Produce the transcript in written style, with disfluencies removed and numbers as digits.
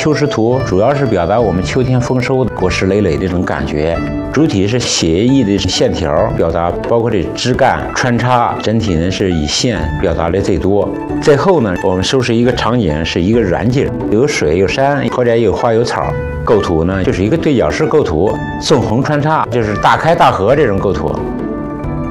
秋实图主要是表达我们秋天丰收、果实累累这种感觉，主体是写意的线条表达，包括这枝干穿插，整体呢是以线表达的最多。最后呢，我们收拾一个场景是一个软景，有水有山，或者有花有草。构图呢就是一个对角式构图，纵横穿插，就是大开大合这种构图。